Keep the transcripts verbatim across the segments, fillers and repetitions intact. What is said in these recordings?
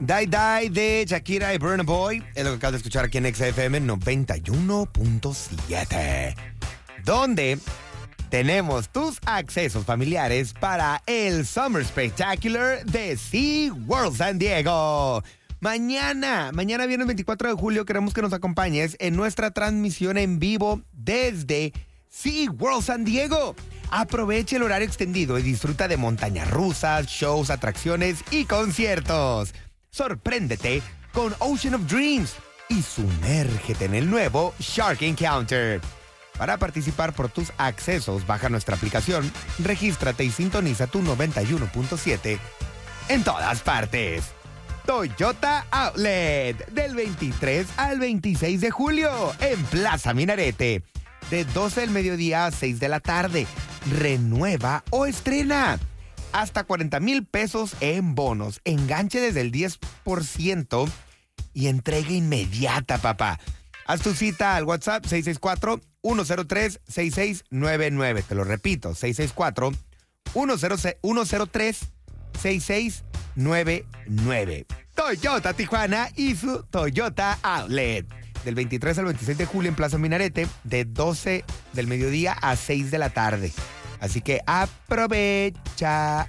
Die Die de Shakira y Burna Boy es lo que acabas de escuchar aquí en X F M noventa y uno punto siete, donde tenemos tus accesos familiares para el Summer Spectacular de SeaWorld San Diego. Mañana, mañana viernes veinticuatro de julio, queremos que nos acompañes en nuestra transmisión en vivo desde SeaWorld San Diego. Aproveche el horario extendido y disfruta de montañas rusas, shows, atracciones y conciertos. Sorpréndete con Ocean of Dreams y sumérgete en el nuevo Shark Encounter. Para participar por tus accesos, baja nuestra aplicación, regístrate y sintoniza tu noventa y uno punto siete en todas partes. Toyota Outlet, del veintitrés al veintiséis de julio, en Plaza Minarete, de doce del mediodía a seis de la tarde. Renueva o estrena. Hasta cuarenta mil pesos en bonos, enganche desde el diez por ciento y entrega inmediata, papá. Haz tu cita al WhatsApp seis seis cuatro, uno cero tres, seis seis nueve nueve. Te lo repito, seis seis cuatro, uno cero tres, seis seis nueve nueve. Toyota Tijuana y su Toyota Outlet. Del veintitrés al veintiséis de julio en Plaza Minarete, de doce del mediodía a seis de la tarde. Así que aprovecha,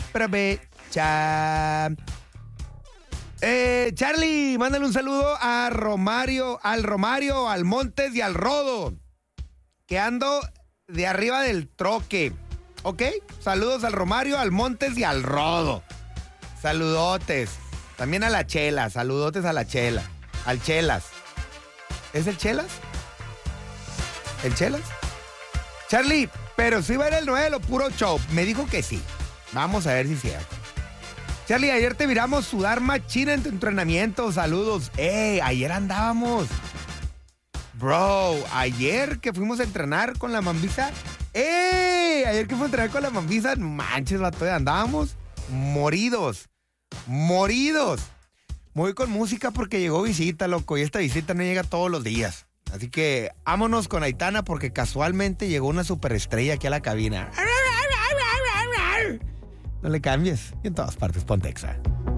aprovecha. Eh, Charlie, mándale un saludo a Romario, al Romario, al Montes y al Rodo, que ando de arriba del troque. ¿Ok? Saludos al Romario, al Montes y al Rodo. Saludotes. También a la Chela, saludotes a la Chela. Al Chelas. ¿Es el Chelas? ¿El Chelas? Charlie, pero sí va a ir el nueve, lo puro show. Me dijo que sí. Vamos a ver si es cierto. Charlie, ayer te miramos sudar machina en tu entrenamiento. Saludos. ¡Ey! Ayer andábamos. Bro, ayer que fuimos a entrenar con la Mambisa. ¡Ey! Ayer que fuimos a entrenar con la Mambisa. Manches, vato, andábamos moridos. Moridos. Me voy con música porque llegó visita, loco. Y esta visita no llega todos los días. Así que vámonos con Aitana porque casualmente llegó una superestrella aquí a la cabina. No le cambies. Y en todas partes, ponte Exa.